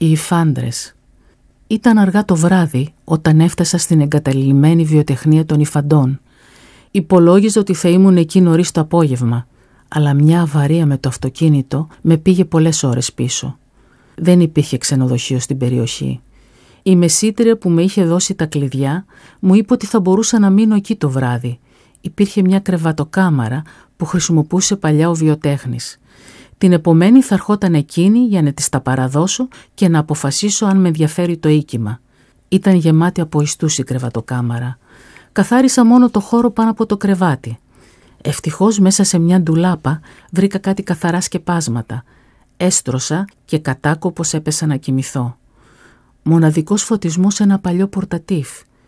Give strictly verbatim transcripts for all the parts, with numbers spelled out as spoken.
Οι υφάντρες. Ήταν αργά το βράδυ όταν έφτασα στην εγκαταλειμμένη βιοτεχνία των υφαντών. Υπολόγιζα ότι θα ήμουν εκεί νωρίς το απόγευμα, αλλά μια αβαρία με το αυτοκίνητο με πήγε πολλές ώρες πίσω. Δεν υπήρχε ξενοδοχείο στην περιοχή. Η μεσίτρια που με είχε δώσει τα κλειδιά μου είπε ότι θα μπορούσα να μείνω εκεί το βράδυ. Υπήρχε μια κρεβατοκάμαρα που χρησιμοποιούσε παλιά ο βιοτέχνης. Την επομένη θα ερχόταν εκείνη για να της τα παραδώσω και να αποφασίσω αν με ενδιαφέρει το οίκημα. Ήταν γεμάτη από ιστούς η κρεβατοκάμαρα. Καθάρισα μόνο το χώρο πάνω από το κρεβάτι. Ευτυχώς μέσα σε μια ντουλάπα βρήκα κάτι καθαρά σκεπάσματα. Έστρωσα και κατάκοπος έπεσα να κοιμηθώ. Μοναδικός φωτισμός ένα παλιό πορτατίφ.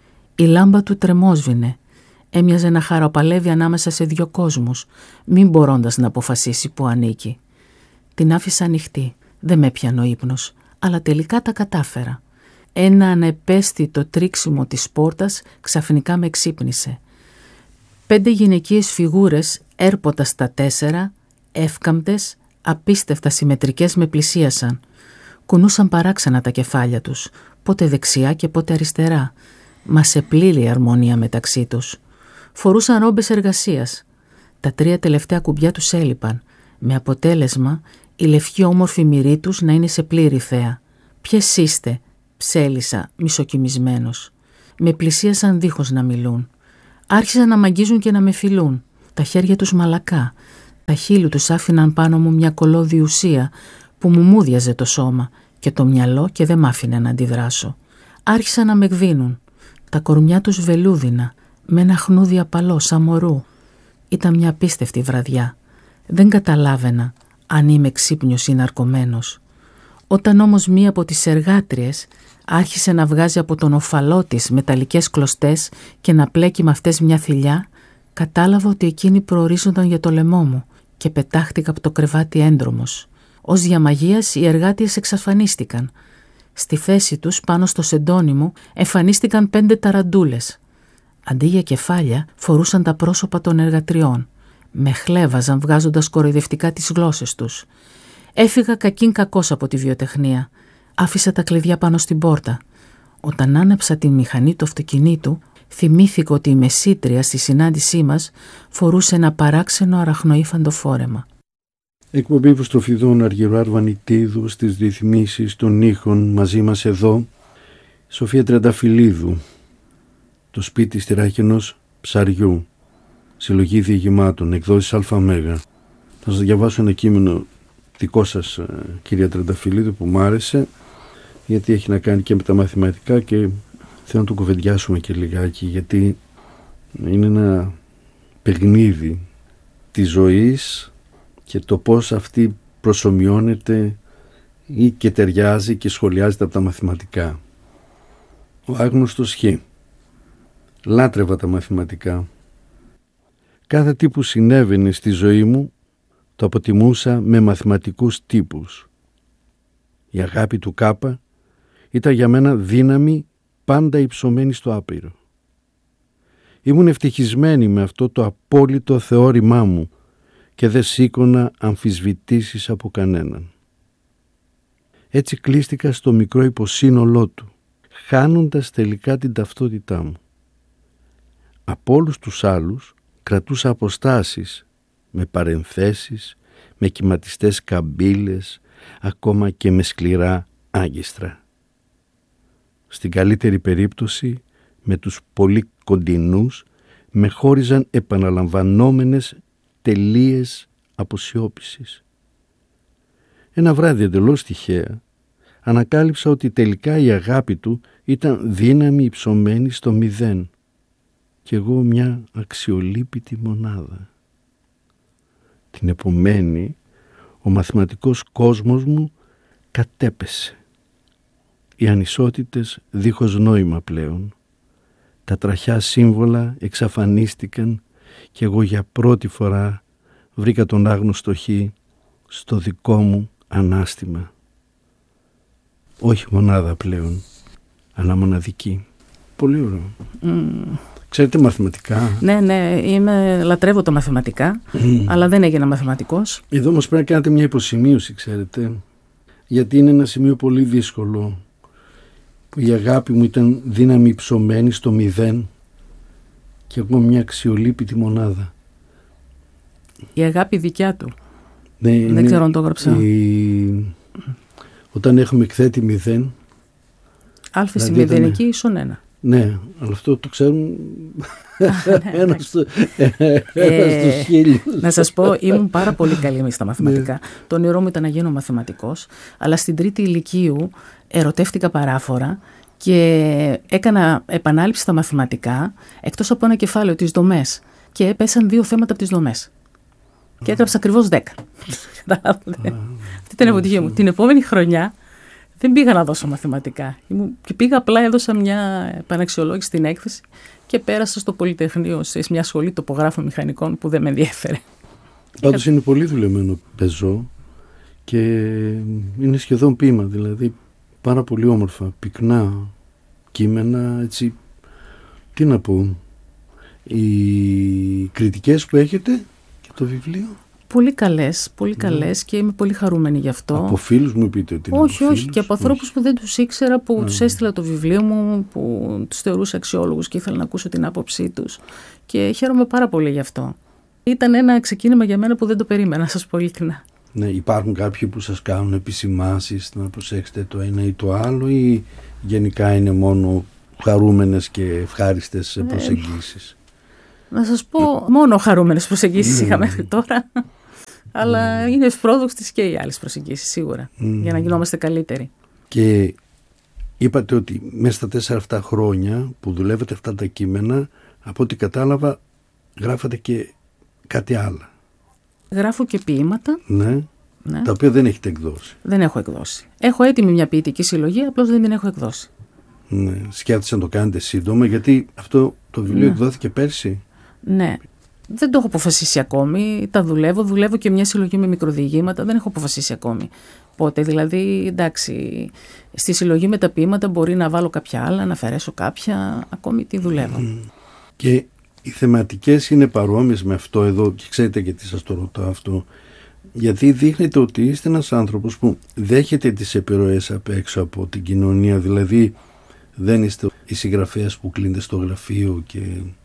Η λάμπα του τρεμόσβηνε. Έμοιαζε να χαροπαλεύει ανάμεσα σε δύο κόσμους, μην μπορώντας να αποφασίσει που ανήκει. Την άφησα ανοιχτή. Δεν με έπιανε ο ύπνος, αλλά τελικά τα κατάφερα. Ένα ανεπαίσθητο τρίξιμο της πόρτας ξαφνικά με ξύπνησε. Πέντε γυναικείες φιγούρες έρποντας στα τέσσερα, εύκαμπτες, απίστευτα συμμετρικές με πλησίασαν. Κουνούσαν παράξενα τα κεφάλια τους, πότε δεξιά και πότε αριστερά, μα σε πλήρη αρμονία μεταξύ τους. Φορούσαν ρόμπες εργασίας. Τα τρία τελευταία κουμπιά τους έλειπαν, με αποτέλεσμα η λευκή όμορφη μυρή τους να είναι σε πλήρη θέα. «Ποιες είστε?» ψέλισα, μισοκοιμισμένος. Με πλησίασαν δίχως να μιλούν. Άρχισαν να μ' αγγίζουν και να με φιλούν. Τα χέρια τους μαλακά. Τα χείλη τους άφηναν πάνω μου μια κολώδη ουσία που μου μούδιαζε το σώμα και το μυαλό και δεν μ' άφηνε να αντιδράσω. Άρχισαν να με εκδίνουν. Τα κορμιά τους βελούδινα, με ένα χνούδι απαλό σαν μωρού. Ήταν μια απίστευτη βραδιά. Δεν καταλάβαινα αν είμαι ξύπνιος ή ναρκωμένος. Όταν όμως μία από τις εργάτριες άρχισε να βγάζει από τον οφαλό της μεταλλικές κλωστές και να πλέκει με αυτές μια θηλιά, κατάλαβα ότι εκείνοι προορίζονταν για το λαιμό μου και πετάχτηκα από το κρεβάτι έντρομος. Ως δια μαγείας οι εργάτριες εξαφανίστηκαν. Στη θέση τους πάνω στο σεντόνι μου εμφανίστηκαν πέντε ταραντούλες. Αντί για κεφάλια φορούσαν τα πρόσωπα των εργατριών. Με χλέβαζαν βγάζοντας κοροϊδευτικά τις γλώσσες τους. Έφυγα κακήν κακός από τη βιοτεχνία. Άφησα τα κλειδιά πάνω στην πόρτα. Όταν άναψα τη μηχανή του αυτοκινήτου, θυμήθηκα ότι η μεσίτρια στη συνάντησή μας φορούσε ένα παράξενο αραχνοήφαντο φόρεμα. Εκπομπή Υποστροφιδών Αργυρού Αρβανιτίδου στις ρυθμίσεις των ήχων μαζί μας εδώ, Σοφία Τριανταφυλλίδου. Το σπίτι Στυράχενος Ψαριού. Συλλογή διηγημάτων, εκδόσεις ΑΜΕΓΑ. Θα σας διαβάσω ένα κείμενο δικό σας, κυρία Τριανταφυλλίδου, που μου άρεσε, γιατί έχει να κάνει και με τα μαθηματικά και θέλω να το κουβεντιάσουμε και λιγάκι, γιατί είναι ένα παιχνίδι της ζωής και το πώς αυτή προσομοιώνεται ή και ταιριάζει και σχολιάζεται από τα μαθηματικά. Ο άγνωστος Χ. Λάτρευα τα μαθηματικά. Κάθε τι που συνέβαινε στη ζωή μου το αποτιμούσα με μαθηματικούς τύπους. Η αγάπη του Κάπα ήταν για μένα δύναμη πάντα υψωμένη στο άπειρο. Ήμουν ευτυχισμένη με αυτό το απόλυτο θεώρημά μου και δεν σήκωνα αμφισβητήσεις από κανέναν. Έτσι κλείστηκα στο μικρό υποσύνολό του, χάνοντας τελικά την ταυτότητά μου. Από όλους τους άλλους κρατούσα αποστάσεις με παρενθέσεις, με κυματιστές καμπύλες, ακόμα και με σκληρά άγκιστρα. Στην καλύτερη περίπτωση, με τους πολύ κοντινούς, με χώριζαν επαναλαμβανόμενες τελείες αποσιώπησης. Ένα βράδυ εντελώς τυχαία, ανακάλυψα ότι τελικά η αγάπη του ήταν δύναμη υψωμένη στο μηδέν και εγώ μια αξιολύπητη μονάδα. Την επομένη, ο μαθηματικός κόσμος μου κατέπεσε. Οι ανισότητες δίχως νόημα πλέον. Τα τραχιά σύμβολα εξαφανίστηκαν και εγώ για πρώτη φορά βρήκα τον άγνωστο Χ στο δικό μου ανάστημα. Όχι μονάδα πλέον, αλλά μοναδική. Πολύ ωραίο. Mm. Ξέρετε μαθηματικά? Ναι, ναι, είμαι, λατρεύω τα μαθηματικά, mm. αλλά δεν έγινα μαθηματικός. Εδώ όμως πρέπει να κάνετε μια υποσημείωση, ξέρετε. γιατί είναι ένα σημείο πολύ δύσκολο, που η αγάπη μου ήταν δύναμη υψωμένη στο μηδέν και εγώ μια αξιολύπητη μονάδα. Η αγάπη δικιά του. Ναι, δεν είναι, ξέρω αν το έγραψα. Η... Όταν έχουμε εκθέτη μηδέν, Α στη δηλαδή μηδενική ήταν... ίσον ένα. Ναι, αλλά αυτό το ξέρουν ένα στο, ένα στους χίλιους. Να σας πω, ήμουν πάρα πολύ καλή στα μαθηματικά. Το όνειρό μου ήταν να γίνω μαθηματικός, αλλά στην τρίτη ηλικίου ερωτεύτηκα παράφορα και έκανα επανάληψη στα μαθηματικά, εκτός από ένα κεφάλαιο, τις δομές. Και έπεσαν δύο θέματα από τις δομές. Και έγραψα ακριβώς δέκα. Αυτή ήταν η αποτυχία μου. Την επόμενη χρονιά δεν πήγα να δώσω μαθηματικά. Και πήγα απλά, έδωσα μια επαναξιολόγηση στην έκθεση και πέρασα στο Πολυτεχνείο σε μια σχολή τοπογράφων μηχανικών που δεν με ενδιέφερε. Πάντως είναι πολύ δουλεμένο πεζό και είναι σχεδόν ποίημα, δηλαδή πάρα πολύ όμορφα, πυκνά κείμενα, έτσι, τι να πω, οι κριτικές που έχετε και το βιβλίο. Πολύ καλές, πολύ καλές mm. και είμαι πολύ χαρούμενη γι' αυτό. Από φίλους μου πείτε ότι είναι? Όχι, από όχι, και από ανθρώπους που δεν τους ήξερα, που mm. τους έστειλα το βιβλίο μου, που τους θεωρούσα αξιόλογους και ήθελα να ακούσω την άποψή τους. Και χαίρομαι πάρα πολύ γι' αυτό. Ήταν ένα ξεκίνημα για μένα που δεν το περίμενα, να σας πω ειλικρινά. Ναι, υπάρχουν κάποιοι που σας κάνουν επισημάνσεις να προσέξετε το ένα ή το άλλο, ή γενικά είναι μόνο χαρούμενες και ευχάριστες mm. προσεγγίσεις? Να σας πω, μόνο χαρούμενες προσεγγίσεις mm. είχα μέχρι τώρα, αλλά mm. είναι ευπρόδοκτες και οι άλλες προσεγγίσεις σίγουρα, mm. για να γινόμαστε καλύτεροι. Και είπατε ότι μέσα στα τέσσερα αυτά χρόνια που δουλεύετε αυτά τα κείμενα, από ό,τι κατάλαβα, γράφατε και κάτι άλλο. Γράφω και ποίηματα. Ναι, ναι. Τα οποία δεν έχετε εκδώσει. Δεν έχω εκδώσει. Έχω έτοιμη μια ποιητική συλλογή, απλώς δεν την έχω εκδώσει. Ναι, σκέφτεσαι να το κάνετε σύντομα, γιατί αυτό το βιβλίο ναι. εκδόθηκε πέρσι. Ναι, δεν το έχω αποφασίσει ακόμη. Τα δουλεύω. Δουλεύω και μια συλλογή με μικροδιηγήματα. Δεν έχω αποφασίσει ακόμη πότε. Δηλαδή, εντάξει, στη συλλογή με τα ποίηματα μπορεί να βάλω κάποια άλλα, να αφαιρέσω κάποια. Ακόμη τι δουλεύω. Mm. Και οι θεματικές είναι παρόμοιες με αυτό εδώ, και ξέρετε γιατί σας το ρωτάω αυτό. Γιατί δείχνετε ότι είστε ένας άνθρωπος που δέχεται τις επιρροές απ' έξω από την κοινωνία. Δηλαδή, δεν είστε οι συγγραφέας που κλείνετε στο γραφείο και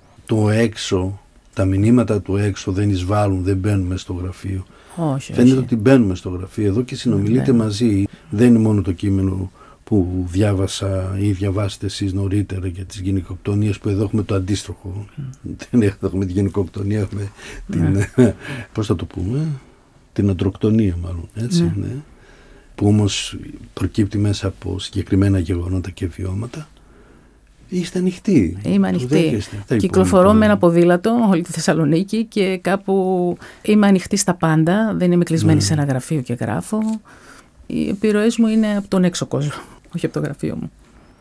το έξω, τα μηνύματα του έξω δεν εισβάλλουν, δεν μπαίνουν στο γραφείο. Όχι, Φαίνεται όχι. ότι μπαίνουμε στο γραφείο εδώ και συνομιλείτε ναι. μαζί. Δεν είναι μόνο το κείμενο που διάβασα ή διαβάσετε εσείς νωρίτερα για τις γυναικοκτονίες, που εδώ έχουμε το αντίστροφο. Mm. Δεν έχουμε τη γυναικοκτονία, έχουμε την, ναι. πώς θα το πούμε, την αντροκτονία μάλλον, έτσι, ναι. Ναι. Που όμως προκύπτει μέσα από συγκεκριμένα γεγονότα και βιώματα. Είστε ανοιχτοί. Είμαι ανοιχτή. Κυκλοφορώ με ένα ποδήλατο όλη τη Θεσσαλονίκη και κάπου είμαι ανοιχτή στα πάντα. Δεν είμαι κλεισμένη ναι. σε ένα γραφείο και γράφω. Οι επιρροές μου είναι από τον έξω κόσμο, όχι από το γραφείο μου.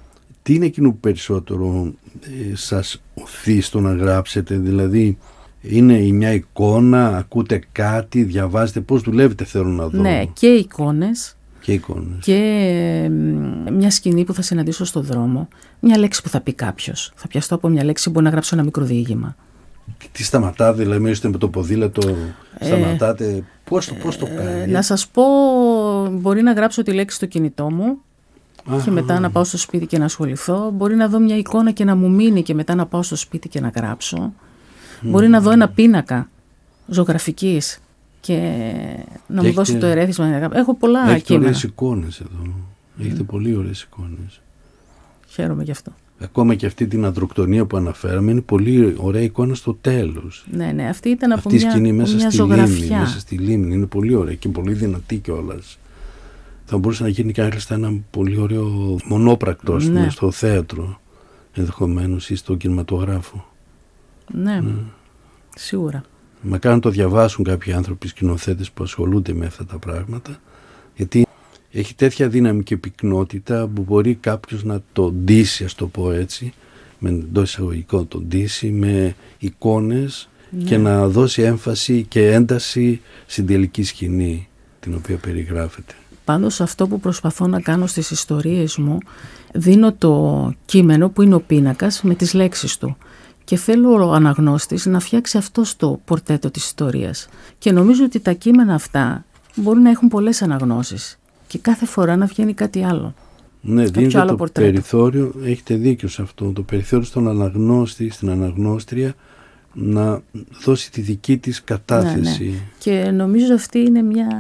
Τι είναι εκείνο που περισσότερο ε, σας οθεί στο να γράψετε? Δηλαδή, είναι η μια εικόνα, ακούτε κάτι, διαβάζετε, πώς δουλεύετε, θέλω να δω. Ναι, και εικόνες. Και εικόνες. Και μια σκηνή που θα συναντήσω στο δρόμο, μια λέξη που θα πει κάποιος. Θα πιαστώ από μια λέξη, μπορεί να γράψω ένα μικρό διήγημα. Τι σταματάτε, δηλαδή, είστε με το ποδήλατο, σταματάτε, ε, πώς, το, πώς το κάνει? Ε, να σας πω, μπορεί να γράψω τη λέξη στο κινητό μου Α, και μετά α, να πάω στο σπίτι και να ασχοληθώ. Μπορεί να δω μια εικόνα και να μου μείνει και μετά να πάω στο σπίτι και να γράψω. Mm. Μπορεί να δω ένα πίνακα ζωγραφικής και να και μου δώσει το ερέθισμα. Έχω πολλά έχετε κείμενα. Έχετε ωραίες εικόνες εδώ. Έχετε mm. πολύ ωραίες εικόνες. Χαίρομαι γι' αυτό. Ακόμα και αυτή την αντροκτονία που αναφέραμε είναι πολύ ωραία εικόνα στο τέλος. Ναι, ναι, αυτή ήταν από αυτή μια, σκηνή μέσα μια στη ζωγραφιά. Λίμνη, μέσα στη Λίμνη είναι πολύ ωραία και πολύ δυνατή κιόλας. Θα μπορούσε να γίνει κάλλιστα ένα πολύ ωραίο μονόπρακτο ναι. στο θέατρο, ενδεχομένως, ή στο κινηματογράφο. Ναι, ναι. Σίγουρα. Μακάρι να το διαβάσουν κάποιοι άνθρωποι, σκηνοθέτες που ασχολούνται με αυτά τα πράγματα, γιατί έχει τέτοια δύναμη και πυκνότητα που μπορεί κάποιος να το ντύσει, ας το πω έτσι, με εντός εισαγωγικών το ντύσει, με εικόνες ναι. και να δώσει έμφαση και ένταση στην τελική σκηνή την οποία περιγράφεται. Πάντως αυτό που προσπαθώ να κάνω στις ιστορίες μου, δίνω το κείμενο που είναι ο πίνακας με τις λέξεις του. Και θέλω ο αναγνώστης να φτιάξει αυτό το πορτέτο της ιστορίας. Και νομίζω ότι τα κείμενα αυτά μπορούν να έχουν πολλές αναγνώσεις. Και κάθε φορά να βγαίνει κάτι άλλο. Ναι, δίνετε το πορτρέτο. Περιθώριο, έχετε δίκιο σε αυτό, το περιθώριο στον αναγνώστη, στην αναγνώστρια, να δώσει τη δική της κατάθεση. Ναι, ναι. Και νομίζω αυτή είναι μια...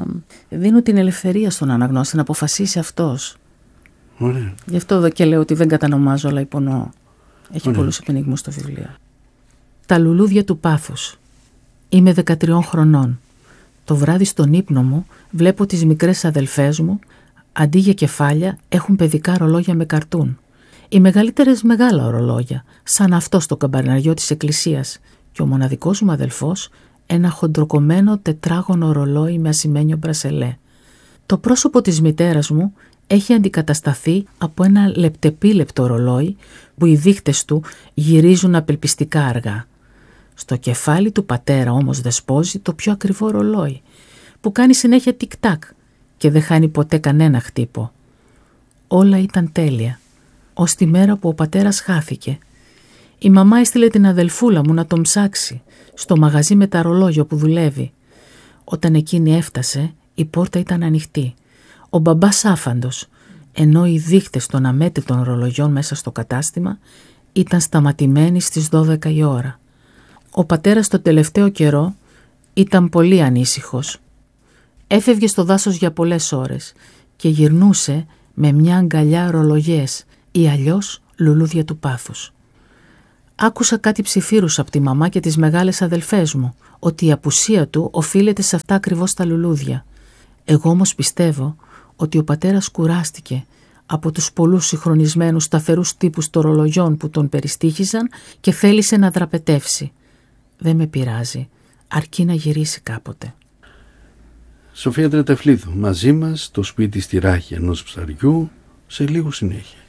Δίνω την ελευθερία στον αναγνώστη να αποφασίσει αυτός. Ωραία. Γι' αυτό εδώ και λέω ότι δεν κατανομάζω, αλλά υπονοώ. Έχει Ωραία. πολλούς επενιγμούς στο βιβλίο. Τα λουλούδια του πάθους. Είμαι δεκατριών χρονών. Το βράδυ στον ύπνο μου βλέπω τις μικρές αδελφές μου, αντί για κεφάλια έχουν παιδικά ρολόγια με καρτούν. Οι μεγαλύτερες μεγάλα ορολόγια, σαν αυτό στο καμπαναριό της εκκλησίας, και ο μοναδικός μου αδελφός ένα χοντροκομμένο τετράγωνο ρολόι με ασημένιο μπρασελέ. Το πρόσωπο της μητέρας μου έχει αντικατασταθεί από ένα λεπτεπίλεπτο ρολόι που οι δείχτες του γυρίζουν απελπιστικά αργά. Στο κεφάλι του πατέρα όμως δεσπόζει το πιο ακριβό ρολόι, που κάνει συνέχεια τικ-τακ και δεν χάνει ποτέ κανένα χτύπο. Όλα ήταν τέλεια, ως τη μέρα που ο πατέρας χάθηκε. Η μαμά έστειλε την αδελφούλα μου να τον ψάξει στο μαγαζί με τα ρολόγια που δουλεύει. Όταν εκείνη έφτασε, η πόρτα ήταν ανοιχτή. Ο μπαμπάς άφαντος, ενώ οι δείχτες των αμέτρητων ρολογιών μέσα στο κατάστημα ήταν σταματημένοι στις δώδεκα η ώρα. Ο πατέρας το τελευταίο καιρό ήταν πολύ ανήσυχος. Έφευγε στο δάσος για πολλές ώρες και γυρνούσε με μια αγκαλιά ρολογιές ή αλλιώς λουλούδια του πάθους. Άκουσα κάτι ψιθύρους από τη μαμά και τις μεγάλες αδελφές μου, ότι η απουσία του οφείλεται σε αυτά ακριβώς τα λουλούδια. Εγώ όμως πιστεύω ότι ο πατέρας κουράστηκε από τους πολλούς συγχρονισμένους σταθερούς τύπους των ρολογιών που τον περιστήχιζαν και θέλησε να δραπετεύσει. Δεν με πειράζει, αρκεί να γυρίσει κάποτε. Σοφία Τριανταφυλλίδου, μαζί μας στο σπίτι στη ράχη ενός ψαριού, σε λίγο συνέχεια.